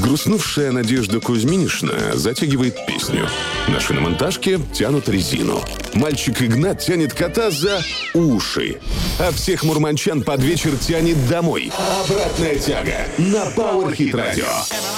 Взгрустнувшая Надежда Кузьминишна затягивает песню. Наши на монтажке тянут резину. Мальчик Игнат тянет кота за уши. А всех мурманчан под вечер тянет домой. Обратная тяга на Power Hit Radio.